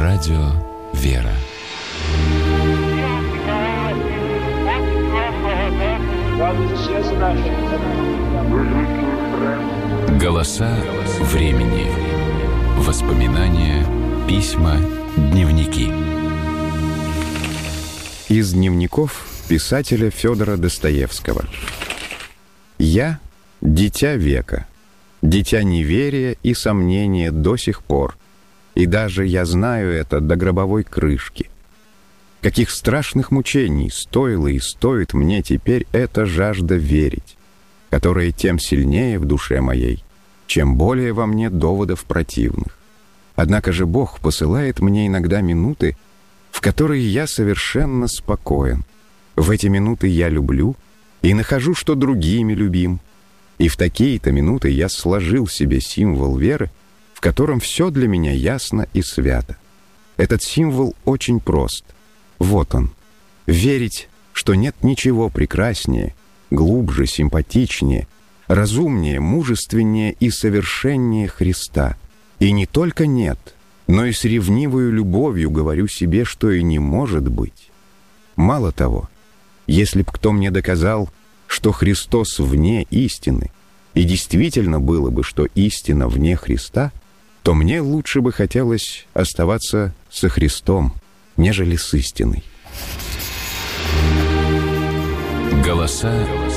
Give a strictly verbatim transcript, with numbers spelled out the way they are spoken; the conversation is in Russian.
Радио «Вера». Голоса времени. Воспоминания, письма, дневники. Из дневников писателя Федора Достоевского. «Я — дитя века, дитя неверия и сомнения до сих пор, и даже я знаю это до гробовой крышки. Каких страшных мучений стоило и стоит мне теперь эта жажда верить, которая тем сильнее в душе моей, чем более во мне доводов противных. Однако же Бог посылает мне иногда минуты, в которые я совершенно спокоен. В эти минуты я люблю и нахожу, что другими любим. И в такие-то минуты я сложил себе символ веры, в котором все для меня ясно и свято. Этот символ очень прост. Вот он. Верить, что нет ничего прекраснее, глубже, симпатичнее, разумнее, мужественнее и совершеннее Христа. И не только нет, но и с ревнивою любовью говорю себе, что и не может быть. Мало того, если б кто мне доказал, что Христос вне истины, и действительно было бы, что истина вне Христа, то мне лучше бы хотелось оставаться со Христом, нежели с истиной». Голоса